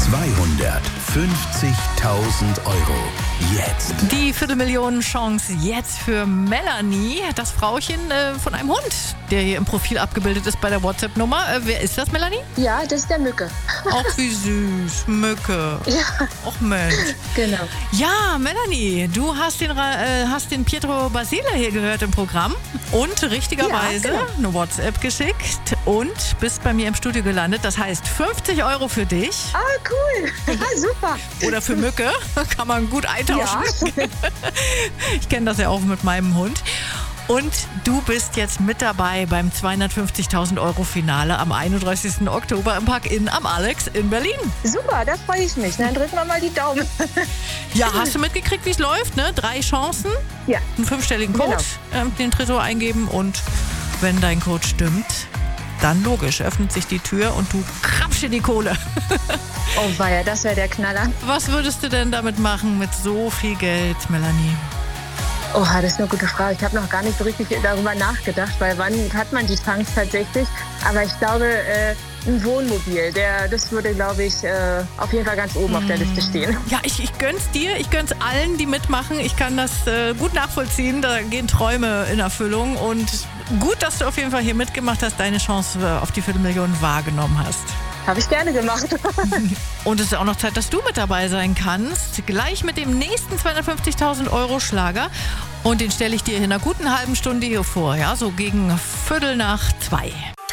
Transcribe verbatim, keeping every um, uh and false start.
zweihundertfünfzigtausend Euro. Jetzt. Die Viertelmillionen Chance jetzt für Melanie, das Frauchen äh, von einem Hund, der hier im Profil abgebildet ist bei der WhatsApp-Nummer. Äh, wer ist das, Melanie? Ja, das ist der Mücke. Ach, wie süß. Mücke. Ja. Ach, Mensch. Genau. Ja, Melanie, du hast den, äh, hast den Pietro Basile hier gehört im Programm und richtigerweise Ja, genau. eine WhatsApp geschickt und bist bei mir im Studio gelandet. Das heißt fünfzig Euro für dich. Ah, cool. Ja, super. Oder für Mücke. Kann man gut eintauschen. Ja. Ich kenne das ja auch mit meinem Hund. Und du bist jetzt mit dabei beim zweihundertfünfzigtausend Euro Finale am einunddreißigsten Oktober im Park-In am Alex in Berlin. Super, da freue ich mich. Dann drücken wir mal die Daumen. Ja, hast du mitgekriegt, wie es läuft? Ne? Drei Chancen, Ja. einen fünfstelligen Code, Genau. ähm, den Tresor eingeben und wenn dein Code stimmt, dann logisch, öffnet sich die Tür und du krapsch in die Kohle. Oh weia, das wäre der Knaller. Was würdest du denn damit machen mit so viel Geld, Melanie? Oha, das ist eine gute Frage. Ich habe noch gar nicht so richtig darüber nachgedacht, weil wann hat man die Chance tatsächlich? Aber ich glaube, äh, ein Wohnmobil, der, das würde, glaube ich, äh, auf jeden Fall ganz oben auf der Liste stehen. Ja, ich, ich gönn's dir, ich gönn's allen, die mitmachen. Ich kann das äh, gut nachvollziehen, da gehen Träume in Erfüllung und gut, dass du auf jeden Fall hier mitgemacht hast, deine Chance äh, auf die Viertelmillion wahrgenommen hast. Habe ich gerne gemacht. Und es ist auch noch Zeit, dass du mit dabei sein kannst. Gleich mit dem nächsten zweihundertfünfzigtausend Euro Schlager. Und den stelle ich dir in einer guten halben Stunde hier vor. Ja, so gegen Viertel nach zwei.